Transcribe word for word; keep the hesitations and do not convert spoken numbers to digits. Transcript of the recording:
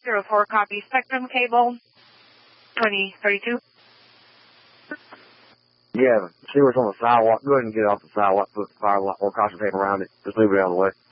zero four, copy. Spectrum cable twenty thirty-two. Yeah, see what's on the sidewalk. Go ahead and get off the sidewalk, put the fire or caution tape around it. Just move it out of the way.